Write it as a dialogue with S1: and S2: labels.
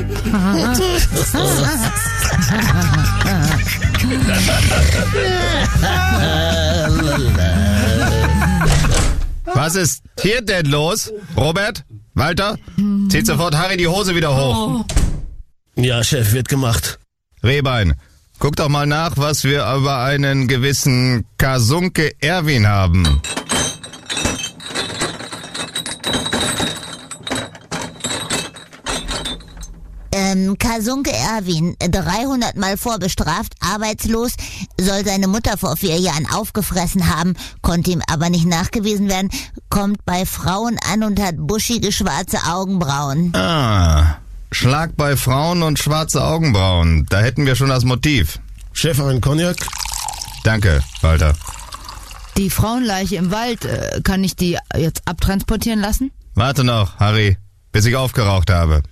S1: Was ist hier denn los? Robert? Walter? Zieht sofort Harry die Hose wieder hoch.
S2: Ja, Chef, wird gemacht.
S1: Rehbein, guck doch mal nach, was wir über einen gewissen Kasunke Erwin haben.
S3: Kasunke Erwin, 300 Mal vorbestraft, arbeitslos, soll seine Mutter vor 4 Jahren aufgefressen haben, konnte ihm aber nicht nachgewiesen werden, kommt bei Frauen an und hat buschige schwarze Augenbrauen.
S1: Ah, Schlag bei Frauen und schwarze Augenbrauen. Da hätten wir schon das Motiv.
S2: Chef, ein Cognac?
S1: Danke, Walter.
S4: Die Frauenleiche im Wald, kann ich die jetzt abtransportieren lassen?
S1: Warte noch, Harry, bis ich aufgeraucht habe.